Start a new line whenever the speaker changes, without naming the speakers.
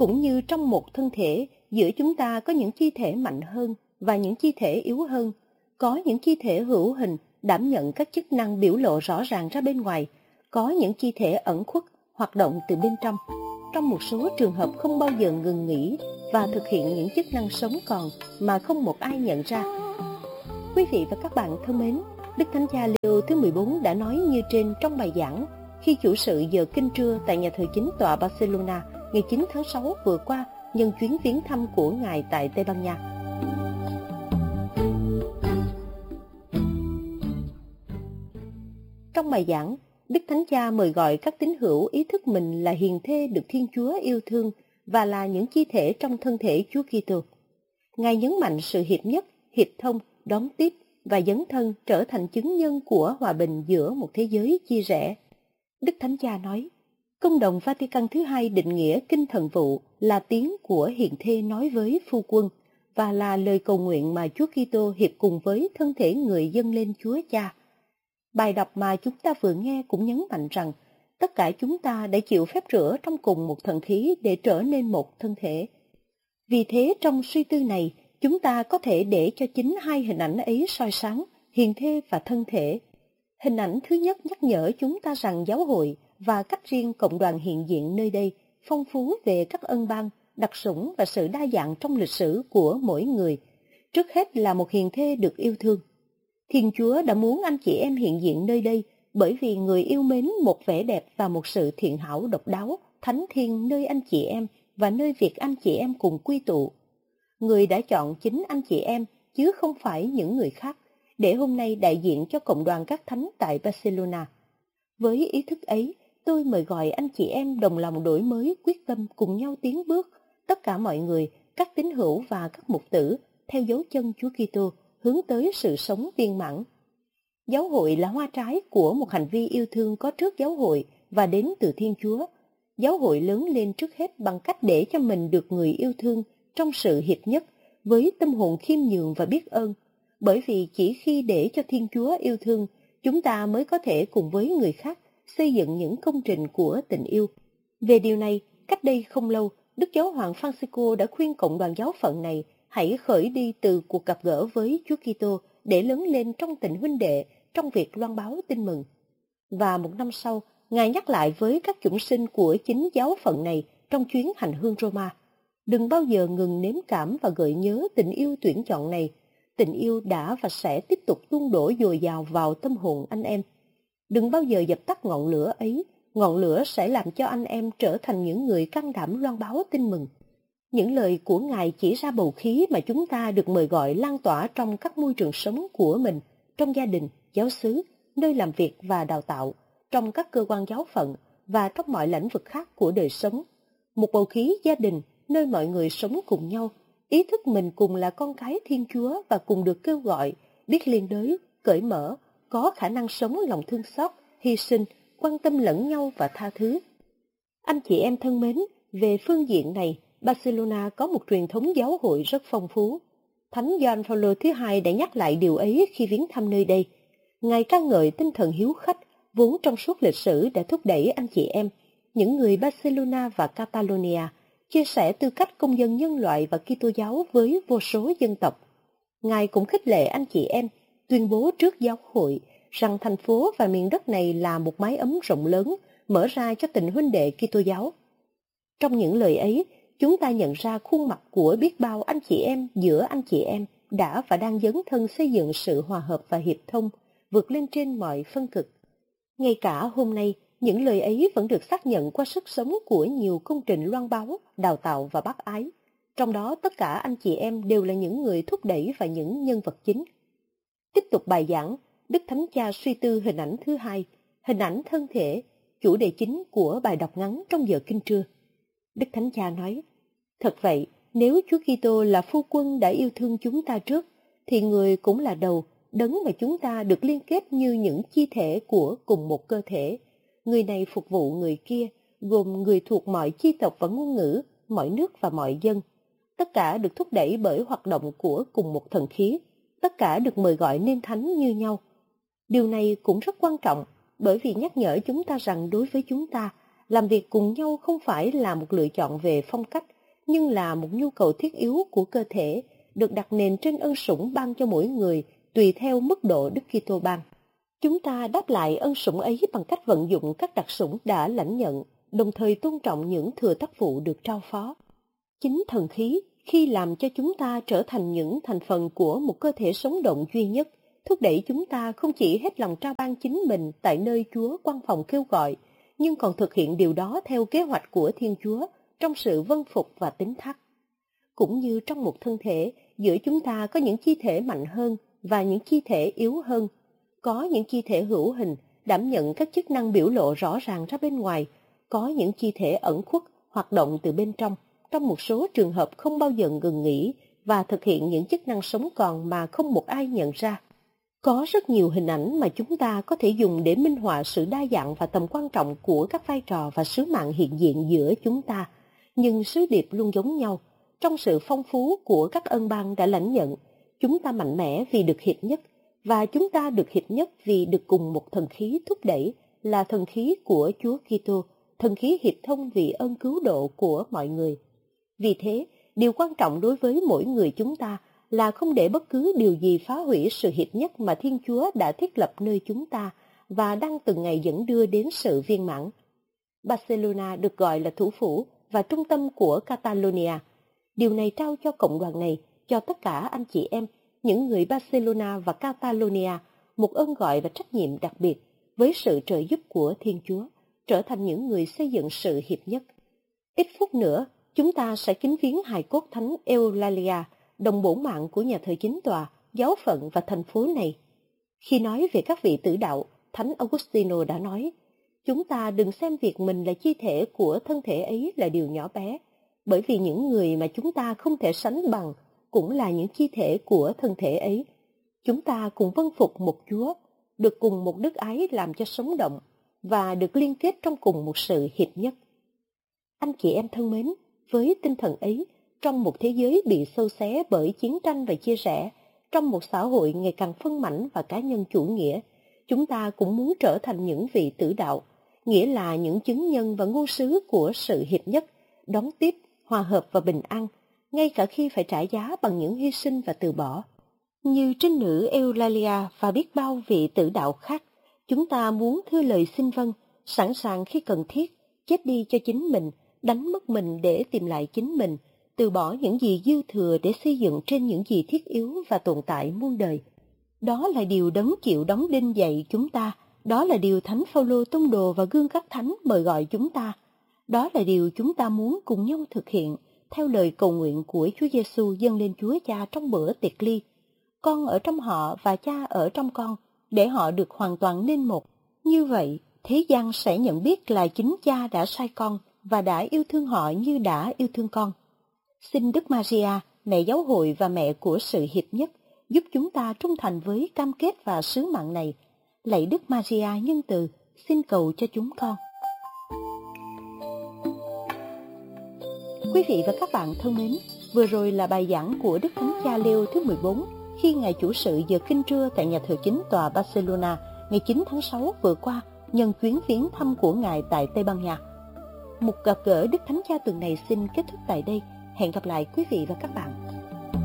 Cũng như trong một thân thể, giữa chúng ta có những chi thể mạnh hơn và những chi thể yếu hơn. Có những chi thể hữu hình đảm nhận các chức năng biểu lộ rõ ràng ra bên ngoài, có những chi thể ẩn khuất hoạt động từ bên trong. Trong một số trường hợp không bao giờ ngừng nghỉ và thực hiện những chức năng sống còn mà không một ai nhận ra. Quý vị và các bạn thân mến, Đức Thánh Cha Leo thứ 14 đã nói như trên trong bài giảng khi chủ sự giờ kinh trưa tại nhà thờ chính tọa Barcelona ngày 9 tháng 6 vừa qua nhân chuyến viếng thăm của Ngài tại Tây Ban Nha. Trong bài giảng, Đức Thánh Cha mời gọi các tín hữu ý thức mình là hiền thê được Thiên Chúa yêu thương và là những chi thể trong thân thể Chúa Kitô. Ngài nhấn mạnh sự hiệp nhất, hiệp thông, đón tiếp và dấn thân trở thành chứng nhân của hòa bình giữa một thế giới chia rẽ. Đức Thánh Cha nói, Công đồng Vatican thứ hai định nghĩa kinh thần vụ là tiếng của hiền thê nói với phu quân và là lời cầu nguyện mà Chúa Kitô hiệp cùng với thân thể người dâng lên Chúa Cha. Bài đọc mà chúng ta vừa nghe cũng nhấn mạnh rằng tất cả chúng ta đã chịu phép rửa trong cùng một thần khí để trở nên một thân thể. Vì thế trong suy tư này, chúng ta có thể để cho chính hai hình ảnh ấy soi sáng, hiền thê và thân thể. Hình ảnh thứ nhất nhắc nhở chúng ta rằng giáo hội và cách riêng cộng đoàn hiện diện nơi đây phong phú về các ân ban, đặc sủng và sự đa dạng trong lịch sử của mỗi người. Trước hết là một hiền thê được yêu thương. Thiên Chúa đã muốn anh chị em hiện diện nơi đây bởi vì người yêu mến một vẻ đẹp và một sự thiện hảo độc đáo, thánh thiêng nơi anh chị em và nơi việc anh chị em cùng quy tụ. Người đã chọn chính anh chị em chứ không phải những người khác để hôm nay đại diện cho cộng đoàn các thánh tại Barcelona. Với ý thức ấy, tôi mời gọi anh chị em đồng lòng đổi mới, quyết tâm cùng nhau tiến bước, tất cả mọi người, các tín hữu và các mục tử, theo dấu chân Chúa Kitô, hướng tới sự sống viên mãn. Giáo hội là hoa trái của một hành vi yêu thương có trước giáo hội và đến từ Thiên Chúa. Giáo hội lớn lên trước hết bằng cách để cho mình được người yêu thương trong sự hiệp nhất, với tâm hồn khiêm nhường và biết ơn. Bởi vì chỉ khi để cho Thiên Chúa yêu thương, chúng ta mới có thể cùng với người khác xây dựng những công trình của tình yêu. Về điều này, cách đây không lâu, Đức Giáo hoàng Francisco đã khuyên cộng đoàn giáo phận này hãy khởi đi từ cuộc gặp gỡ với Chúa Kitô để lớn lên trong tình huynh đệ, trong việc loan báo tin mừng. Và một năm sau, Ngài nhắc lại với các chủng sinh của chính giáo phận này trong chuyến hành hương Roma. Đừng bao giờ ngừng nếm cảm và gợi nhớ tình yêu tuyển chọn này. Tình yêu đã và sẽ tiếp tục tuôn đổ dồi dào vào tâm hồn anh em. Đừng bao giờ dập tắt ngọn lửa ấy. Ngọn lửa sẽ làm cho anh em trở thành những người can đảm loan báo tin mừng. Những lời của Ngài chỉ ra bầu khí mà chúng ta được mời gọi lan tỏa trong các môi trường sống của mình, trong gia đình, giáo xứ, nơi làm việc và đào tạo, trong các cơ quan giáo phận và trong mọi lĩnh vực khác của đời sống. Một bầu khí gia đình, nơi mọi người sống cùng nhau, ý thức mình cùng là con cái Thiên Chúa và cùng được kêu gọi, biết liên đới, cởi mở, có khả năng sống lòng thương xót, hy sinh, quan tâm lẫn nhau và tha thứ. Anh chị em thân mến, về phương diện này, Barcelona có một truyền thống giáo hội rất phong phú. Thánh Gioan Phaolô thứ hai đã nhắc lại điều ấy khi viếng thăm nơi đây. Ngài ca ngợi tinh thần hiếu khách, vốn trong suốt lịch sử đã thúc đẩy anh chị em, những người Barcelona và Catalonia, chia sẻ tư cách công dân nhân loại và Kitô giáo với vô số dân tộc. Ngài cũng khích lệ anh chị em, tuyên bố trước giáo hội rằng thành phố và miền đất này là một mái ấm rộng lớn, mở ra cho tình huynh đệ Kitô giáo. Trong những lời ấy, chúng ta nhận ra khuôn mặt của biết bao anh chị em giữa anh chị em đã và đang dấn thân xây dựng sự hòa hợp và hiệp thông, vượt lên trên mọi phân cực. Ngay cả hôm nay, những lời ấy vẫn được xác nhận qua sức sống của nhiều công trình loan báo, đào tạo và bác ái. Trong đó tất cả anh chị em đều là những người thúc đẩy và những nhân vật chính. Tiếp tục bài giảng, Đức Thánh Cha suy tư hình ảnh thứ hai, hình ảnh thân thể, chủ đề chính của bài đọc ngắn trong giờ kinh trưa. Đức Thánh Cha nói, thật vậy, nếu Chúa Kitô là phu quân đã yêu thương chúng ta trước, thì người cũng là đầu, đấng mà chúng ta được liên kết như những chi thể của cùng một cơ thể. Người này phục vụ người kia, gồm người thuộc mọi chi tộc và ngôn ngữ, mọi nước và mọi dân. Tất cả được thúc đẩy bởi hoạt động của cùng một thần khí, tất cả được mời gọi nên thánh như nhau. Điều này cũng rất quan trọng, bởi vì nhắc nhở chúng ta rằng đối với chúng ta, Làm việc cùng nhau không phải là một lựa chọn về phong cách, nhưng là một nhu cầu thiết yếu của cơ thể, được đặt nền trên ân sủng ban cho mỗi người tùy theo mức độ Đức Kitô ban. Chúng ta đáp lại ân sủng ấy bằng cách vận dụng các đặc sủng đã lãnh nhận, đồng thời tôn trọng những thừa tác vụ được trao phó. Chính thần khí, khi làm cho chúng ta trở thành những thành phần của một cơ thể sống động duy nhất, thúc đẩy chúng ta không chỉ hết lòng trao ban chính mình tại nơi Chúa quan phòng kêu gọi, nhưng còn thực hiện điều đó theo kế hoạch của Thiên Chúa trong sự vâng phục và tín thác. Cũng như trong một thân thể, giữa chúng ta có những chi thể mạnh hơn và những chi thể yếu hơn. Có những chi thể hữu hình, đảm nhận các chức năng biểu lộ rõ ràng ra bên ngoài. Có những chi thể ẩn khuất, hoạt động từ bên trong một số trường hợp không bao giờ ngừng nghỉ và thực hiện những chức năng sống còn mà không một ai nhận ra. Có rất nhiều hình ảnh mà chúng ta có thể dùng để minh họa sự đa dạng và tầm quan trọng của các vai trò và sứ mạng hiện diện giữa chúng ta, nhưng sứ điệp luôn giống nhau. Trong sự phong phú của các ân ban đã lãnh nhận, chúng ta mạnh mẽ vì được hiệp nhất, và chúng ta được hiệp nhất vì được cùng một thần khí thúc đẩy, là thần khí của Chúa Kitô, thần khí hiệp thông vì ơn cứu độ của mọi người. Vì thế, điều quan trọng đối với mỗi người chúng ta là không để bất cứ điều gì phá hủy sự hiệp nhất mà Thiên Chúa đã thiết lập nơi chúng ta và đang từng ngày dẫn đưa đến sự viên mãn. Barcelona được gọi là thủ phủ và trung tâm của Catalonia. Điều này trao cho cộng đoàn này, cho tất cả anh chị em, những người Barcelona và Catalonia, một ơn gọi và trách nhiệm đặc biệt với sự trợ giúp của Thiên Chúa, trở thành những người xây dựng sự hiệp nhất. Ít phút nữa, chúng ta sẽ kính viếng hài cốt Thánh Eulalia, đồng bổn mạng của nhà thờ chính tòa, giáo phận và thành phố này. Khi nói về các vị tử đạo, Thánh Augustino đã nói, chúng ta đừng xem việc mình là chi thể của thân thể ấy là điều nhỏ bé, bởi vì những người mà chúng ta không thể sánh bằng cũng là những chi thể của thân thể ấy. Chúng ta cùng vâng phục một Chúa, được cùng một đức ái làm cho sống động, và được liên kết trong cùng một sự hiệp nhất. Anh chị em thân mến, với tinh thần ấy, trong một thế giới bị xâu xé bởi chiến tranh và chia rẽ, trong một xã hội ngày càng phân mảnh và cá nhân chủ nghĩa, chúng ta cũng muốn trở thành những vị tử đạo, nghĩa là những chứng nhân và ngôn sứ của sự hiệp nhất, đón tiếp, hòa hợp và bình an, ngay cả khi phải trả giá bằng những hy sinh và từ bỏ. Như trinh nữ Eulalia và biết bao vị tử đạo khác, chúng ta muốn thưa lời xin vâng, sẵn sàng khi cần thiết, chết đi cho chính mình, đánh mất mình để tìm lại chính mình, từ bỏ những gì dư thừa để xây dựng trên những gì thiết yếu và tồn tại muôn đời. Đó là điều Đấng chịu đóng đinh dạy chúng ta, đó là điều Thánh Phaolô tông đồ và gương các thánh mời gọi chúng ta. Đó là điều chúng ta muốn cùng nhau thực hiện, theo lời cầu nguyện của Chúa Giêsu dâng lên Chúa Cha trong bữa tiệc ly. Con ở trong họ và Cha ở trong con, để họ được hoàn toàn nên một. Như vậy, thế gian sẽ nhận biết là chính Cha đã sai con và đã yêu thương họ như đã yêu thương con. Xin Đức Maria, mẹ giáo hội và mẹ của sự hiệp nhất, giúp chúng ta trung thành với cam kết và sứ mạng này. Lạy Đức Maria nhân từ, xin cầu cho chúng con. Quý vị và các bạn thân mến, vừa rồi là bài giảng của Đức Thánh Cha Leo thứ 14 khi Ngài chủ sự giờ kinh trưa tại nhà thờ chính tòa Barcelona ngày 9 tháng 6 vừa qua nhân chuyến viếng thăm của Ngài tại Tây Ban Nha. Một gặp gỡ Đức Thánh Cha tuần này xin kết thúc tại đây. Hẹn gặp lại quý vị và các bạn.